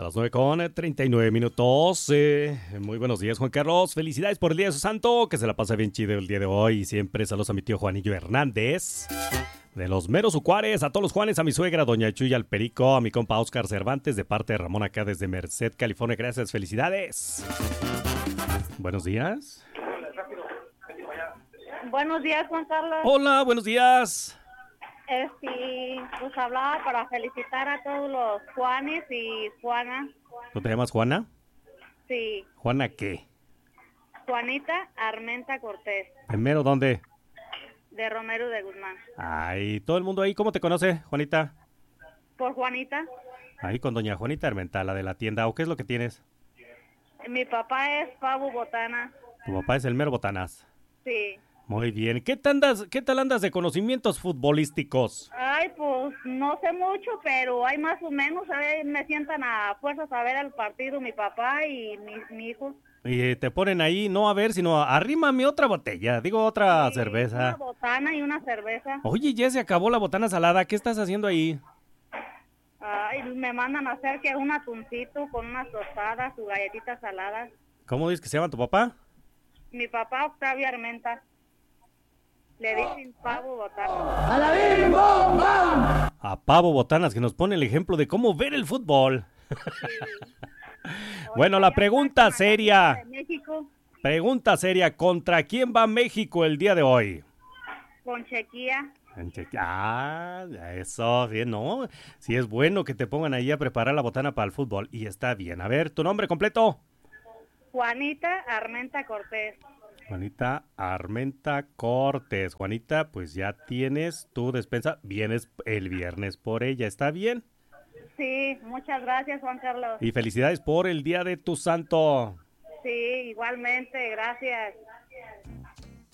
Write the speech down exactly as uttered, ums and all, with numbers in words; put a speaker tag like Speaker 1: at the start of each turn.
Speaker 1: las nueve con treinta y nueve minutos. Eh, muy buenos días, Juan Carlos. Felicidades por el Día de su Santo. Que se la pase bien chido el día de hoy. Y siempre saludos a mi tío Juanillo Hernández. De los meros Ucuares, a todos los Juanes, a mi suegra, doña Chuya al Perico, a mi compa Oscar Cervantes, de parte de Ramón acá desde Merced, California. Gracias, felicidades. Buenos días.
Speaker 2: Buenos días, Juan Carlos.
Speaker 1: Hola, buenos días.
Speaker 2: Este, pues hablaba para felicitar a todos los Juanes y Juana.
Speaker 1: ¿Tú te llamas Juana?
Speaker 2: Sí.
Speaker 1: ¿Juana qué?
Speaker 2: Juanita Armenta Cortés.
Speaker 1: ¿Primero dónde?
Speaker 2: De Romero de Guzmán.
Speaker 1: Ay, todo el mundo ahí, ¿cómo te conoce, Juanita?
Speaker 2: ¿Por Juanita?
Speaker 1: Ahí con doña Juanita Armenta, la de la tienda. ¿O qué es lo que tienes?
Speaker 2: Mi papá es Pavo Botana.
Speaker 1: Tu papá es el mero Botanas.
Speaker 2: Sí.
Speaker 1: Muy bien. ¿Qué tal andas, qué tal andas de conocimientos futbolísticos?
Speaker 2: Ay, pues no sé mucho, pero hay más o menos. A ver, me sientan a fuerzas a ver el partido mi papá y mi, mi hijo.
Speaker 1: Y te ponen ahí, no a ver, sino arrímame otra botella, digo otra
Speaker 2: Sí,
Speaker 1: cerveza.
Speaker 2: Una botana y una cerveza.
Speaker 1: Oye, ya se acabó la botana salada, ¿qué estás haciendo ahí?
Speaker 2: Ay, me mandan a hacer que un atuncito con unas tostadas, sus galletitas saladas.
Speaker 1: ¿Cómo dices que se llama tu papá?
Speaker 2: Mi papá, Octavio Armenta. Le dicen Pavo Botana.
Speaker 3: ¡A la Bim Bom Bam!
Speaker 1: A Pavo Botanas, que nos pone el ejemplo de cómo ver el fútbol. Bueno, la pregunta seria.
Speaker 2: De México,
Speaker 1: Pregunta seria, ¿contra quién va México el día de hoy?
Speaker 2: con Chequía.
Speaker 1: En Chequia- Ah, eso, bien, ¿no? Sí es bueno que te pongan ahí a preparar la botana para el fútbol. Y está bien. A ver, ¿tu nombre completo?
Speaker 2: Juanita Armenta Cortés.
Speaker 1: Juanita Armenta Cortés. Juanita, pues ya tienes tu despensa. Vienes el viernes por ella, ¿está bien?
Speaker 2: Sí, muchas gracias, Juan Carlos.
Speaker 1: Y felicidades por el Día de tu Santo.
Speaker 2: Sí, igualmente, gracias.